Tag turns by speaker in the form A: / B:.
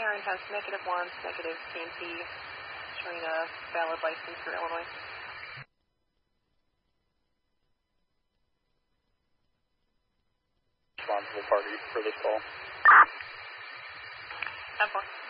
A: Aaron has -1, negative TNT, showing a valid license for Illinois.
B: Responsible party for this call.
A: 10-4.